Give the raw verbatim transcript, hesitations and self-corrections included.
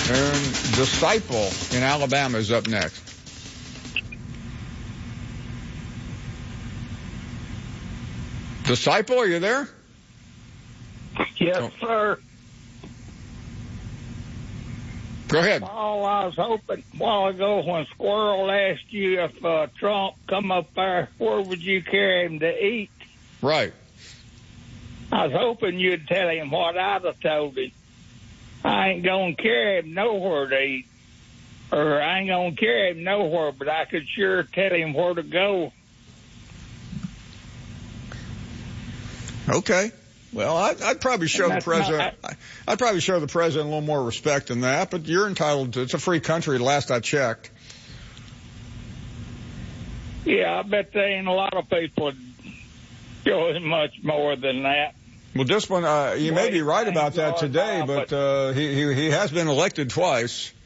And Disciple in Alabama is up next. Disciple, are you there? Yes, Oh. sir. Go ahead. All I was hoping a while ago when Squirrel asked you if uh, Trump come up there, where would you carry him to eat? Right. I was hoping you'd tell him what I'd have told him. I ain't going to carry him nowhere to eat. Or I ain't going to carry him nowhere, but I could sure tell him where to go. Okay. Well, I'd, I'd probably show the That's president. not- I, I'd probably show the president a little more respect than that. But you're entitled to. It's a free country. Last I checked. Yeah, I bet there ain't a lot of people that show him much more than that. Well, this one, uh, you may be right about that today, but uh, he, he he has been elected twice.